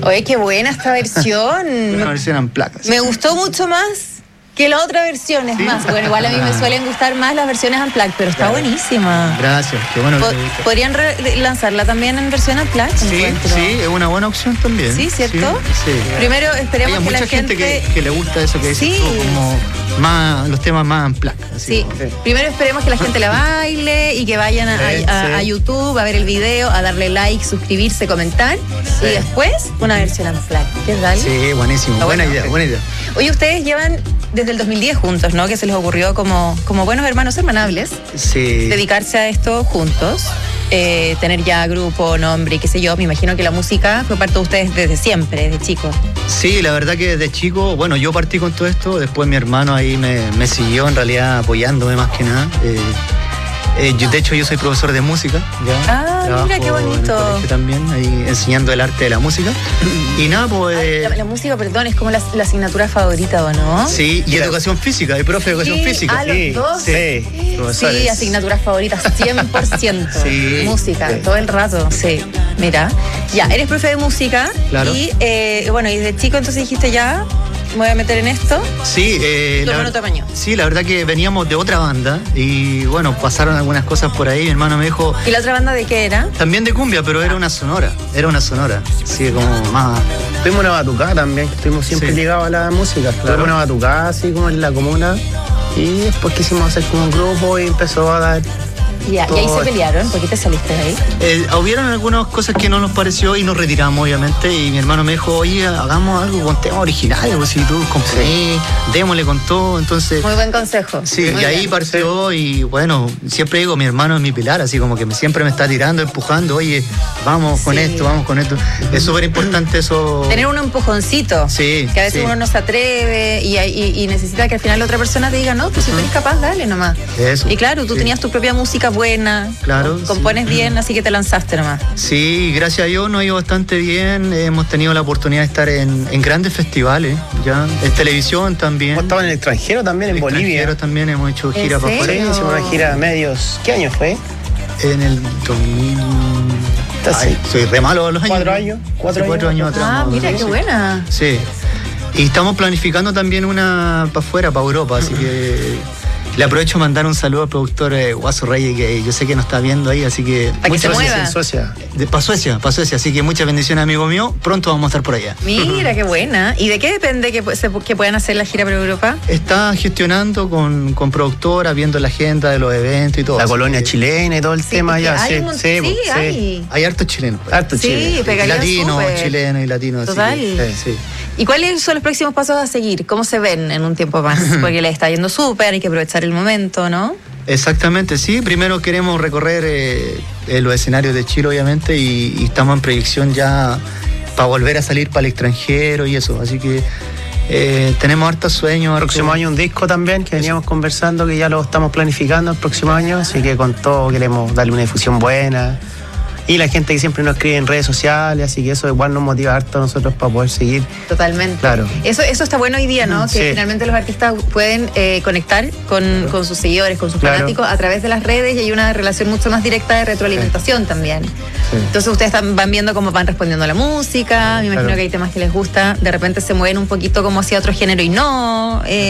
Oye, qué buena esta versión. Una versión en placas. Me gustó mucho más que la otra versión, es más. Bueno, igual a mí me suelen gustar más las versiones unplugged, pero está buenísima. Gracias, qué bueno que te gusta. ¿Podrían lanzarla también en versión unplugged? Sí, es una buena opción también. Sí, ¿cierto? Sí. Primero esperemos que la gente... Hay mucha gente que le gusta eso que dices tú, como más, los temas más unplugged. Sí, primero esperemos que la gente la baile y que vayan a YouTube a ver el video, a darle like, suscribirse, comentar y después una versión unplugged. ¿Qué tal? Sí, buenísimo, buena idea. Oye, ustedes llevan desde el 2010 juntos, ¿no? Que se les ocurrió como buenos hermanos hermanables dedicarse a esto juntos, tener ya grupo, nombre y qué sé yo. Me imagino que la música fue parte de ustedes desde siempre, desde chicos. Sí, la verdad que desde chico, bueno, yo partí con todo esto, después mi hermano ahí me siguió en realidad apoyándome más que nada. De hecho, yo soy profesor de música. ¿Ya? Mira, qué bonito. En el colegio también, ahí enseñando el arte de la música. Y nada, pues... La música, perdón, es como la asignatura favorita, ¿o no? Sí, y educación física, el profe de educación física. Los dos. Sí, asignaturas favoritas, 100%. Música, todo el rato, sí. Mira, ya, eres profe de música. Claro. Y bueno, y de chico entonces dijiste ya... ¿Me voy a meter en esto? Sí. ¿Tu hermano te apañó? Sí, la verdad que veníamos de otra banda y bueno, pasaron algunas cosas por ahí. Mi hermano me dijo... ¿Y la otra banda de qué era? También de cumbia, pero era una sonora. Sí, como más... Tuvimos una batucada también, estuvimos siempre ligados a la música. Tuvimos una batucada así como en la comuna y después quisimos hacer como un grupo y empezó a dar... Y ahí se pelearon. ¿Por qué te saliste de ahí? Hubieron algunas cosas que no nos pareció y nos retiramos, obviamente. Y mi hermano me dijo, oye, hagamos algo con temas originales. Pues si tú compré, démosle con todo. Entonces... Muy buen consejo. Sí, y ahí partió y bueno, siempre digo, mi hermano es mi pilar, así como que siempre me está tirando, empujando. Oye, vamos con esto, vamos con esto. Es súper importante eso. Tener un empujoncito. Sí. Que a veces uno no se atreve y necesita que al final la otra persona te diga, no, pues si tú eres capaz, dale nomás. Eso. Y claro, tú tenías tu propia música buena, compones bien, así que te lanzaste nomás. Sí, gracias a Dios nos ha ido bastante bien. Hemos tenido la oportunidad de estar en grandes festivales, ya, en televisión también. Hemos estado en el extranjero también, en Bolivia. En el extranjero también hemos hecho gira para afuera. Sí, hicimos una gira a medios. ¿Qué año fue? En el 2000... soy re malo a los años. 4 años atrás. Ah, mira, qué buena. Sí. Y estamos planificando también una para afuera, para Europa, así que... Le aprovecho a mandar un saludo al productor Guaso Reyes, que yo sé que nos está viendo ahí, así que... Para que se mueva. En Suecia. Para Suecia, así que muchas bendiciones, amigo mío. Pronto vamos a estar por allá. Mira, qué buena. ¿Y de qué depende que puedan hacer la gira por Europa? Está gestionando con productora, viendo la agenda de los eventos y todo. La colonia chilena y todo el tema allá. Hay hartos chilenos. Sí, pegaría latinos, chilenos y latinos. Total. Sí. ¿Y cuáles son los próximos pasos a seguir? ¿Cómo se ven en un tiempo más? Porque les está yendo súper, hay que aprovechar el momento, ¿no? Exactamente, sí. Primero queremos recorrer los escenarios de Chile, obviamente, y estamos en proyección ya para volver a salir para el extranjero y eso. Así que tenemos hartos sueños. El próximo año un disco también, que veníamos conversando, que ya lo estamos planificando el próximo año. Así que con todo queremos darle una difusión buena. Y la gente que siempre nos escribe en redes sociales, así que eso igual nos motiva harto a nosotros para poder seguir. Totalmente. Claro. Eso está bueno hoy día, ¿no? Que finalmente los artistas pueden conectar con sus seguidores, con sus fanáticos a través de las redes y hay una relación mucho más directa de retroalimentación también. Entonces ustedes van viendo cómo van respondiendo a la música, me imagino que hay temas que les gusta, de repente se mueven un poquito como hacia otro género y no.